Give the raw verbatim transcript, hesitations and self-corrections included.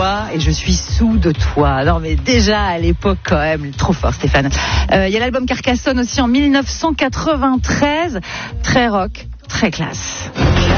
toi et je suis sous de toi. Non mais déjà à l'époque quand même, trop fort Stéphane. Il euh, y a l'album Carcassonne aussi en mille neuf cent quatre-vingt-treize, très rock, très classe.